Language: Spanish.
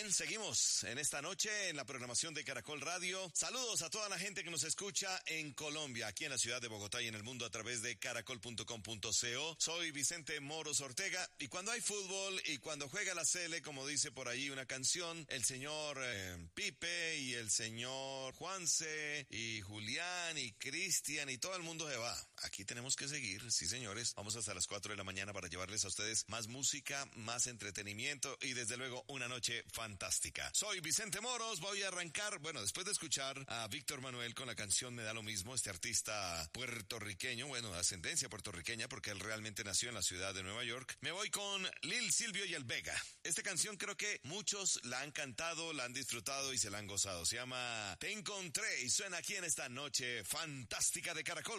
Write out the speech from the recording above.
bien? Seguimos en esta noche en la programación de Caracol Radio. Saludos a toda la gente que nos escucha en Colombia, aquí en la ciudad de Bogotá y en el mundo a través de caracol.com.co. Soy Vicente Moros Ortega y cuando hay fútbol y cuando juega la Sele, como dice por ahí una canción, el señor Pipe y el señor Juanse y Julián y Cristian y todo el mundo se va. Aquí tenemos que seguir, sí señores. Vamos hasta las 4 de la mañana para llevarles a ustedes más música, más entretenimiento y desde luego una noche fantástica. Soy Vicente Moros, voy a arrancar, bueno, después de escuchar a Víctor Manuel con la canción Me da lo mismo, este artista puertorriqueño, bueno, de ascendencia puertorriqueña porque él realmente nació en la ciudad de Nueva York. Me voy con Lil Silvio y el Vega. Esta canción creo que muchos la han cantado, la han disfrutado y se la han gozado. Se llama Te Encontré y suena aquí en esta noche fantástica de Caracol.